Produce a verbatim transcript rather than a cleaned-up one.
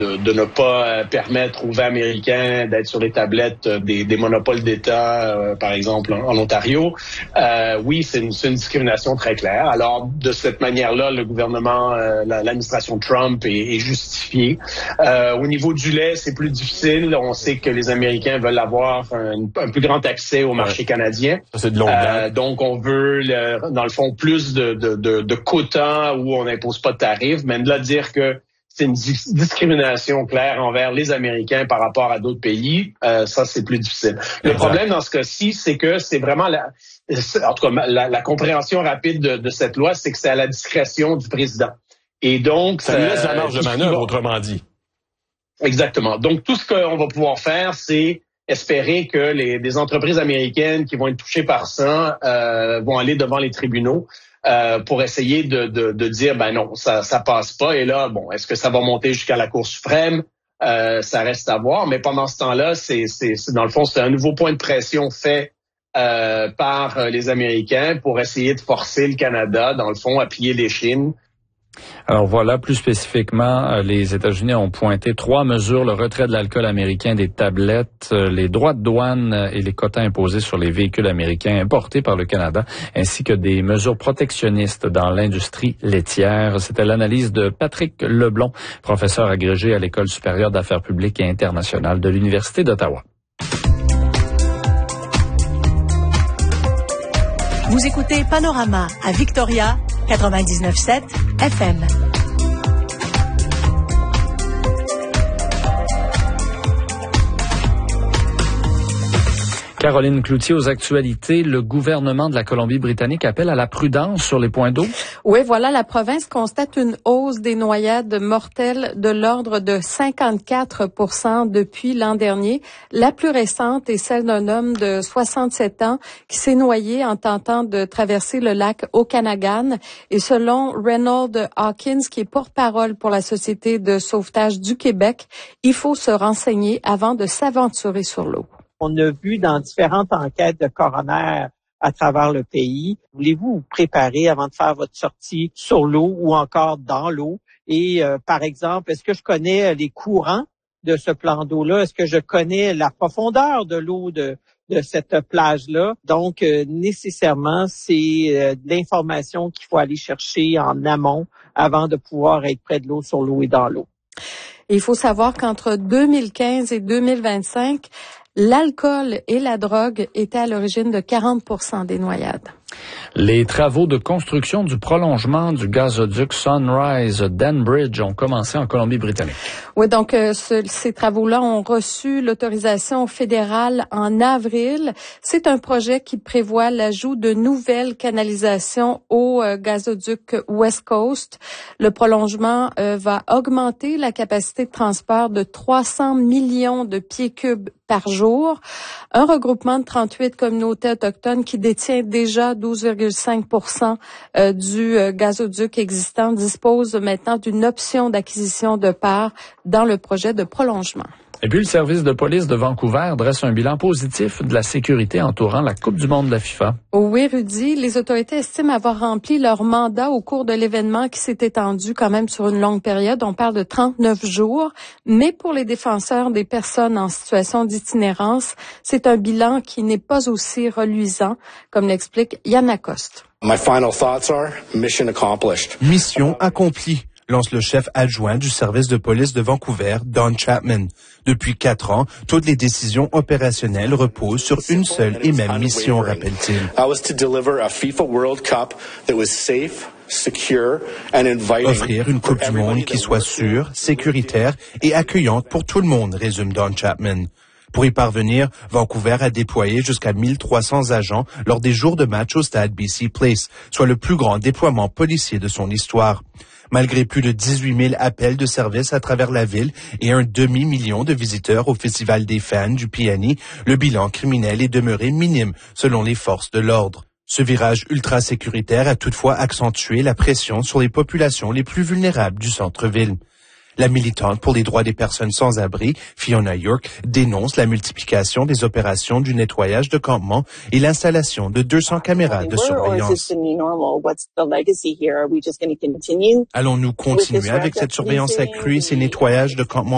de, de ne pas permettre aux Américains d'être sur les tablettes des, des monopoles d'État, euh, par exemple en, en Ontario. Euh, oui, c'est une, c'est une discrimination très claire. Alors, de cette manière-là, le gouvernement, euh, l'administration Trump est, est justifiée. Euh, au niveau du lait, c'est plus difficile. On sait que les Américains veulent avoir un, un plus grand accès au marché ouais. canadien. Ça, c'est de longue euh, donc, on veut, le, dans le fond, plus de, de, de, de quotas où on n'impose pas de tarifs, mais de là dire que c'est une discrimination claire envers les Américains par rapport à d'autres pays. Euh, ça, c'est plus difficile. Le problème dans ce cas-ci, c'est que c'est vraiment la, en tout cas, la, la compréhension rapide de, de cette loi, c'est que c'est à la discrétion du président. Et donc, ça lui laisse la marge de manœuvre, autrement dit. Exactement. Donc, tout ce qu'on va pouvoir faire, c'est espérer que les des entreprises américaines qui vont être touchées par ça euh, vont aller devant les tribunaux. Euh, pour essayer de, de, de dire, ben non, ça ça passe pas. Et là, bon, est-ce que ça va monter jusqu'à la Cour suprême? Euh, ça reste à voir. Mais pendant ce temps-là, c'est, c'est, c'est dans le fond, c'est un nouveau point de pression fait euh, par les Américains pour essayer de forcer le Canada, dans le fond, à plier les Chines. Alors voilà, plus spécifiquement, les États-Unis ont pointé trois mesures: le retrait de l'alcool américain des tablettes, les droits de douane et les quotas imposés sur les véhicules américains importés par le Canada, ainsi que des mesures protectionnistes dans l'industrie laitière. C'était l'analyse de Patrick Leblond, professeur agrégé à l'École supérieure d'affaires publiques et internationales de l'Université d'Ottawa. Vous écoutez Panorama à Victoria, quatre-vingt-dix-neuf virgule sept F M. Caroline Cloutier, aux actualités, le gouvernement de la Colombie-Britannique appelle à la prudence sur les points d'eau. Oui, voilà, la province constate une hausse des noyades mortelles de l'ordre de cinquante-quatre pour cent depuis l'an dernier. La plus récente est celle d'un homme de soixante-sept ans qui s'est noyé en tentant de traverser le lac Okanagan. Et selon Reynold Hawkins, qui est porte-parole pour la Société de sauvetage du Québec, il faut se renseigner avant de s'aventurer sur l'eau. On a vu dans différentes enquêtes de coroner à travers le pays. Voulez-vous vous préparer avant de faire votre sortie sur l'eau ou encore dans l'eau? Et euh, par exemple, est-ce que je connais les courants de ce plan d'eau-là? Est-ce que je connais la profondeur de l'eau de, de cette plage-là? Donc, euh, nécessairement, c'est euh, de l'information qu'il faut aller chercher en amont avant de pouvoir être près de l'eau, sur l'eau et dans l'eau. Il faut savoir qu'entre deux mille quinze et deux mille vingt-cinq, l'alcool et la drogue étaient à l'origine de quarante pour cent des noyades. Les travaux de construction du prolongement du gazoduc Sunrise Danbridge ont commencé en Colombie-Britannique. Oui, donc euh, ce, ces travaux-là ont reçu l'autorisation fédérale en avril. C'est un projet qui prévoit l'ajout de nouvelles canalisations au euh, gazoduc West Coast. Le prolongement euh, va augmenter la capacité de transport de trois cents millions de pieds cubes par jour. Un regroupement de trente-huit communautés autochtones qui détient déjà douze virgule cinq pour cent euh, du euh, gazoduc existant dispose maintenant d'une option d'acquisition de parts dans le projet de prolongement. Et puis, le service de police de Vancouver dresse un bilan positif de la sécurité entourant la Coupe du monde de la FIFA. Oui, Rudy, les autorités estiment avoir rempli leur mandat au cours de l'événement qui s'est étendu quand même sur une longue période. On parle de trente-neuf jours. Mais pour les défenseurs des personnes en situation d'itinérance, c'est un bilan qui n'est pas aussi reluisant, comme l'explique Yann Lacoste. My final thoughts are mission accomplished. Mission accomplie, lance le chef adjoint du service de police de Vancouver, Don Chapman. Depuis quatre ans, toutes les décisions opérationnelles reposent sur une seule et même mission, rappelle-t-il. I was to deliver a FIFA World Cup that was safe, secure and inviting. Offrir une Coupe du monde qui soit sûre, sécuritaire et accueillante pour tout le monde, résume Don Chapman. Pour y parvenir, Vancouver a déployé jusqu'à mille trois cents agents lors des jours de match au stade B C Place, soit le plus grand déploiement policier de son histoire. Malgré plus de dix-huit mille appels de service à travers la ville et un demi-million de visiteurs au Festival des fans du P N I, le bilan criminel est demeuré minime selon les forces de l'ordre. Ce virage ultra-sécuritaire a toutefois accentué la pression sur les populations les plus vulnérables du centre-ville. La militante pour les droits des personnes sans abri, Fiona York, dénonce la multiplication des opérations du nettoyage de campements et l'installation de deux cents caméras de surveillance. Allons-nous continuer avec cette surveillance accrue et ces nettoyages de campements